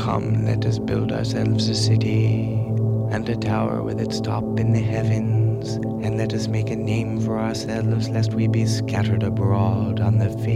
Come, let us build ourselves a city, and a tower with its top in the heavens, and let us make a name for ourselves, lest we be scattered abroad on the face